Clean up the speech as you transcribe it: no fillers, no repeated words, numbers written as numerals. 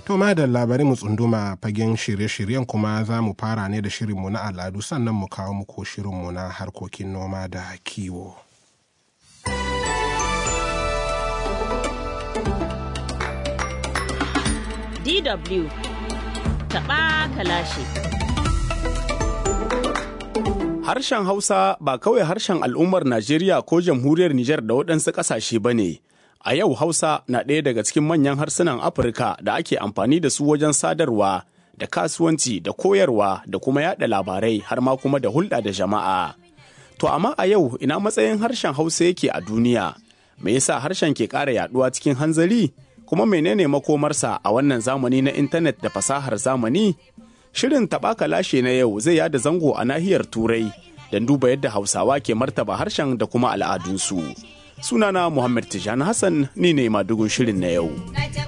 To ma da labarin mu tsunduma fagen shirye-shiryen kuma za mu fara ne da shirinmu na al'adu sannan mu kawo muku shirinmu na harkokin noma da kiwo. DW taɓa kalashi. Harshen Hausa ba kawai harshen al'ummar Najeriya ko jamhuriyar Nijar da waɗansu ƙasashe ba ne. A yau Hausa na ɗaya daga cikin manyan harsunan Afirka da ake amfani da su wajen sadarwa, da kasuwanci, da koyarwa, da kuma yaɗa labarai har ma kuma da hulɗa da jama'a. To amma a yau ina matsayin harshen Hausa yake a duniya? Me yasa harshen ke ƙara yaɗuwa cikin hanzari? Kuma menene makomarsa a wannan zamani na intanet da fasahar zamani? Shirin taɓa kalashe na yau zai yada zango a nahiyar Turai don duba yadda Hausawa ke martaba harshen da kuma al'adunsu. Sunana Muhammad Tijjani Hassan, ni ne madugun shirin na yau.